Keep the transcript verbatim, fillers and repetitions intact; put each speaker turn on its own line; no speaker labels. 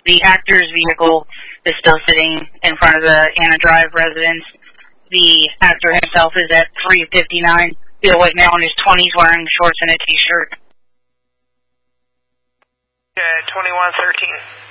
The actor's vehicle is still sitting in front of the Anna Drive residence. The actor himself is at three fifty-nine. The white male in his twenties wearing shorts and a t-shirt.
Okay, twenty-one thirteen.